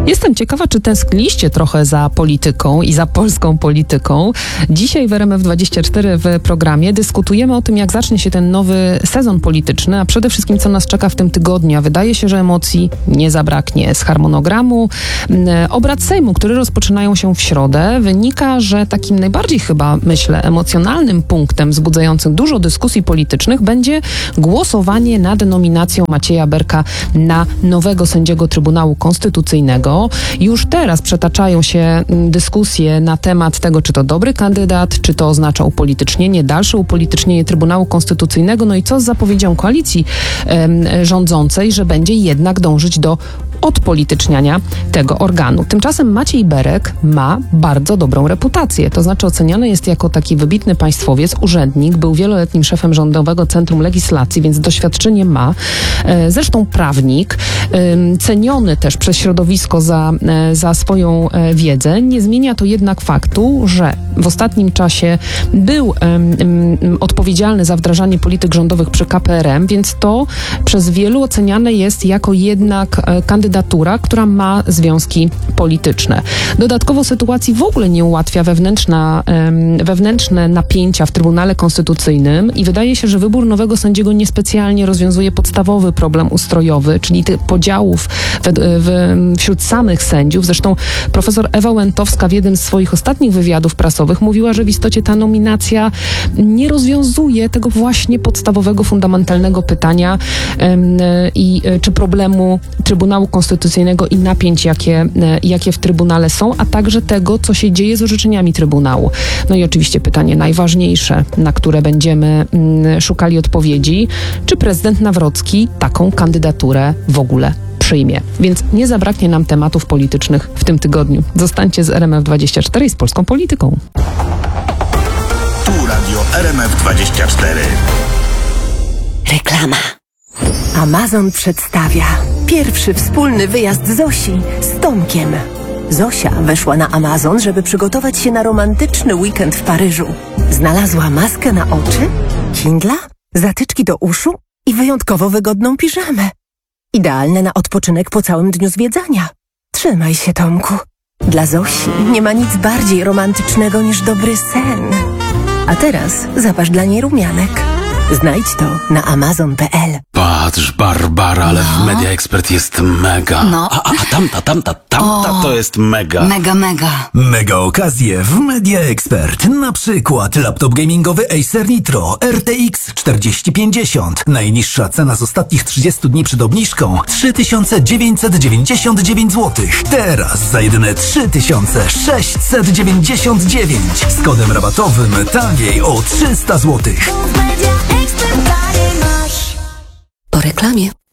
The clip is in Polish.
Jestem ciekawa, czy tęskniliście trochę za polityką i za polską polityką. Dzisiaj w RMF24 w programie dyskutujemy o tym, jak zacznie się ten nowy sezon polityczny, a przede wszystkim co nas czeka w tym tygodniu. A wydaje się, że emocji nie zabraknie. Z harmonogramu obrad Sejmu, które rozpoczynają się w środę, wynika, że takim najbardziej chyba, myślę, emocjonalnym punktem wzbudzającym dużo dyskusji politycznych będzie głosowanie nad nominacją Macieja Berka na nowego sędziego Trybunału Konstytucyjnego. Już teraz przetaczają się dyskusje na temat tego, czy to dobry kandydat, czy to oznacza upolitycznienie, dalsze upolitycznienie Trybunału Konstytucyjnego, no i co z zapowiedzią koalicji rządzącej, że będzie jednak dążyć do odpolityczniania tego organu. Tymczasem Maciej Berek ma bardzo dobrą reputację. To znaczy oceniany jest jako taki wybitny państwowiec, urzędnik, był wieloletnim szefem Rządowego Centrum Legislacji, więc doświadczenie ma. Zresztą prawnik, ceniony też przez środowisko za swoją wiedzę. Nie zmienia to jednak faktu, że w ostatnim czasie był odpowiedzialny za wdrażanie polityk rządowych przy KPRM, więc to przez wielu oceniane jest jako jednak kandydatura, która ma związki polityczne. Dodatkowo sytuacji w ogóle nie ułatwia wewnętrzne napięcia w Trybunale Konstytucyjnym i wydaje się, że wybór nowego sędziego niespecjalnie rozwiązuje podstawowy problem ustrojowy, czyli tych podziałów wśród samych sędziów. Zresztą profesor Ewa Łętowska w jednym z swoich ostatnich wywiadów prasowych mówiła, że w istocie ta nominacja nie rozwiązuje tego właśnie podstawowego, fundamentalnego pytania czy problemu Trybunału Konstytucyjnego i napięć, jakie w Trybunale są, a także tego, co się dzieje z orzeczeniami Trybunału. No i oczywiście pytanie najważniejsze, na które będziemy szukali odpowiedzi, czy prezydent Nawrocki taką kandydaturę w ogóle przyjmie. Więc nie zabraknie nam tematów politycznych w tym tygodniu. Zostańcie z RMF24 i z polską polityką. Tu radio RMF24. Reklama. Amazon przedstawia pierwszy wspólny wyjazd Zosi z Tomkiem. Zosia weszła na Amazon, żeby przygotować się na romantyczny weekend w Paryżu. Znalazła maskę na oczy, Kindla, zatyczki do uszu i wyjątkowo wygodną piżamę. Idealne na odpoczynek po całym dniu zwiedzania. Trzymaj się, Tomku. Dla Zosi nie ma nic bardziej romantycznego niż dobry sen. A teraz zapasz dla niej rumianek. Znajdź to na amazon.pl. Patrz, Barbara, ale w Media Expert jest mega. No. A tamta to jest mega. Mega. Mega okazje w Media Expert. Na przykład laptop gamingowy Acer Nitro RTX 4050. Najniższa cena z ostatnich 30 dni przed obniżką 3999 zł. Teraz za jedyne 3699. Z kodem rabatowym taniej o 300 zł. Po reklamie.